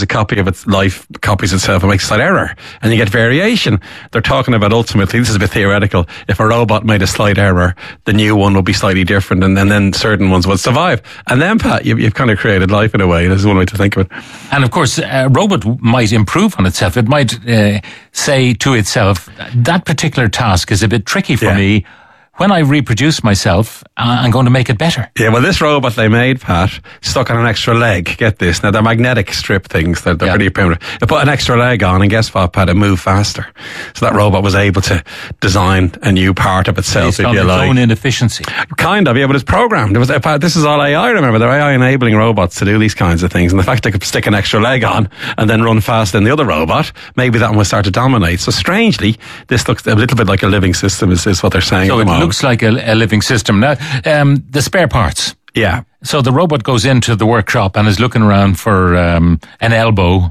a copy of its life, copies itself and makes a slight error. And you get variation. They're talking about ultimately, this is a bit theoretical, if a robot made a slight error, the new one would be slightly different and then certain ones would survive. And then, Pat, you've kind of created life in a way. This is one way to think of it. And of course, a robot might improve on itself. It might say to itself, that particular task is a bit tricky for me. When I reproduce myself, I'm going to make it better. Yeah, well, this robot they made, Pat, stuck on an extra leg. Get this. Now, they're magnetic strip things. They're pretty primitive. They put an extra leg on, and guess what, Pat? It moved faster. So that robot was able to design a new part of itself, if you like. Based on its own inefficiency. Kind of, yeah, but it's programmed. This is all AI, remember. They're AI-enabling robots to do these kinds of things. And the fact they could stick an extra leg on and then run faster than the other robot, maybe that one will start to dominate. So strangely, this looks a little bit like a living system, is what they're saying. So it looks like a living system. Now, the spare parts. Yeah. So the robot goes into the workshop and is looking around for an elbow,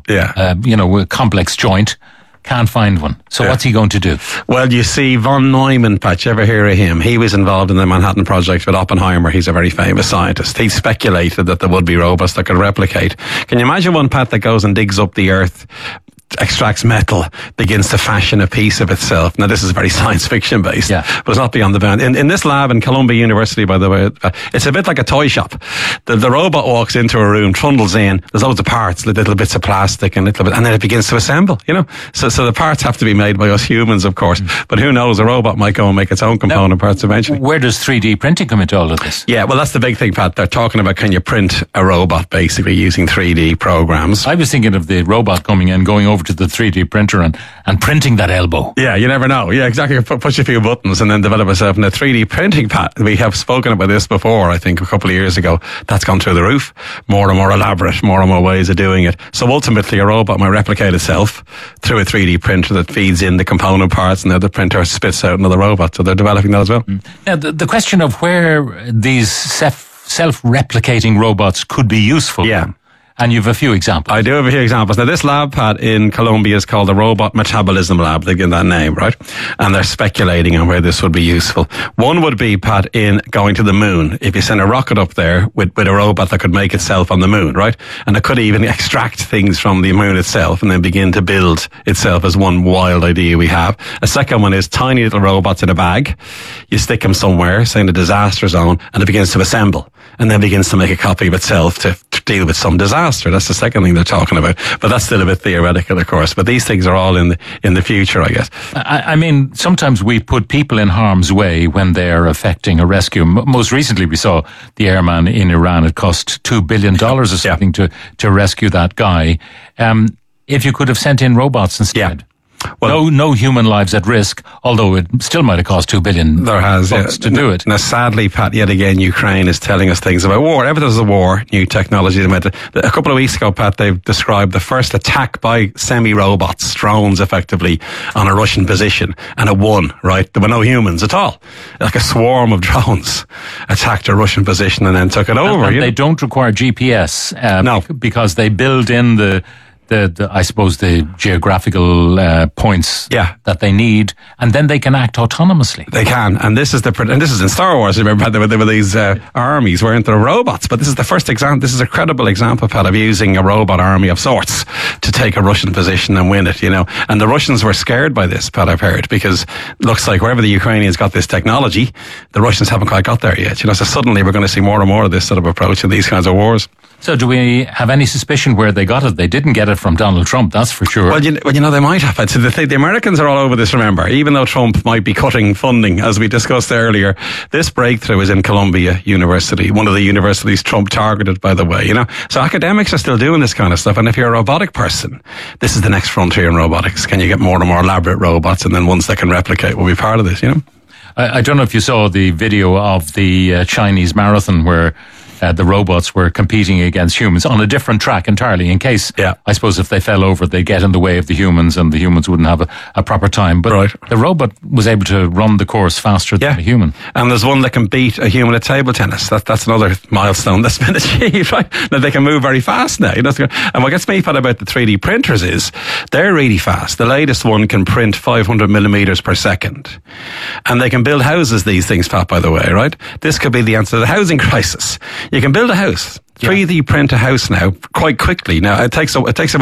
a complex joint. Can't find one. So what's he going to do? Well, you see, von Neumann, Pat, you ever hear of him? He was involved in the Manhattan Project with Oppenheimer. He's a very famous scientist. He speculated that there would be robots that could replicate. Can you imagine one, Pat, that goes and digs up the earth, extracts metal, begins to fashion a piece of itself? Now, this is very science fiction based, but it's not beyond the bound. In this lab in Columbia University, by the way, it's a bit like a toy shop. The robot walks into a room, trundles in, there's loads of parts, little bits of plastic and then it begins to assemble, So the parts have to be made by us humans, of course. But who knows, a robot might go and make its own component parts eventually. Where does 3D printing come into all of this? Yeah, well, that's the big thing, Pat. They're talking about, can you print a robot basically using 3D programs? I was thinking of the robot coming in, going over to the 3D printer and printing that elbow. Yeah, you never know. Yeah, exactly. Push a few buttons and then develop yourself in a 3D printing, Pat. We have spoken about this before, I think, a couple of years ago. That's gone through the roof. More and more elaborate, more and more ways of doing it. So ultimately, a robot might replicate itself through a 3D printer that feeds in the component parts, and then the printer spits out another robot. So they're developing that as well. Now, the question of where these self-replicating robots could be useful. Yeah. And you have a few examples. I do have a few examples. Now, this lab, Pat, in Columbia is called the Robot Metabolism Lab. They give that name, right? And they're speculating on where this would be useful. One would be, Pat, in going to the moon. If you send a rocket up there with a robot that could make itself on the moon, right? And it could even extract things from the moon itself and then begin to build itself, as one wild idea we have. A second one is tiny little robots in a bag. You stick them somewhere, say in a disaster zone, and it begins to assemble and then begins to make a copy of itself to deal with some disaster. That's the second thing they're talking about. But that's still a bit theoretical, of course. But these things are all in the future, I guess. I mean, sometimes we put people in harm's way when they're effecting a rescue. Most recently, we saw the airman in Iran. It cost $2 billion or something to rescue that guy. If you could have sent in robots instead. Well, no human lives at risk, although it still might have cost $2 billion to do it. Now, sadly, Pat, yet again, Ukraine is telling us things about war. Ever there's a war, new technology. A couple of weeks ago, Pat, they've described the first attack by semi-robots, drones, effectively, on a Russian position, and it won, right? There were no humans at all. Like a swarm of drones attacked a Russian position and then took it over. And they don't require GPS, because they build in the I suppose the geographical points that they need, and then they can act autonomously. They can, and this is in Star Wars. Remember, there were these armies, weren't there, robots? But this is the first example. This is a credible example, Pat, of using a robot army of sorts to take a Russian position and win it. And the Russians were scared by this, Pat, I've heard, because it looks like wherever the Ukrainians got this technology, the Russians haven't quite got there yet. So suddenly we're going to see more and more of this sort of approach in these kinds of wars. So do we have any suspicion where they got it? They didn't get it from Donald Trump, that's for sure. Well, they might have. So the Americans are all over this, remember. Even though Trump might be cutting funding, as we discussed earlier, this breakthrough is in Columbia University, one of the universities Trump targeted, by the way. So academics are still doing this kind of stuff. And if you're a robotic person, this is the next frontier in robotics. Can you get more and more elaborate robots, and then ones that can replicate will be part of this, I don't know if you saw the video of the Chinese marathon where the robots were competing against humans on a different track entirely, in case, I suppose, if they fell over, they'd get in the way of the humans and the humans wouldn't have a proper time. But the robot was able to run the course faster than a human. And there's one that can beat a human at table tennis. That's another milestone that's been achieved, right? Now they can move very fast now. And what gets me fed about the 3D printers is they're really fast. The latest one can print 500 millimeters per second. And they can build houses, these things, Pat, by the way, right? This could be the answer to the housing crisis. You can build a house, 3D print a house now quite quickly. Now it takes